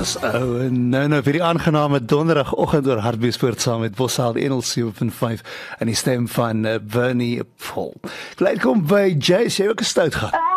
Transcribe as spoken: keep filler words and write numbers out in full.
Dis ou en nou nou vir die aangename donderdagoggend oor Hartbeespoort saam met Bossal honderd sewe punt vyf en die stem van uh, Bernie Paul. Gelyk kom by Jay, jy ook 'n stout gehad.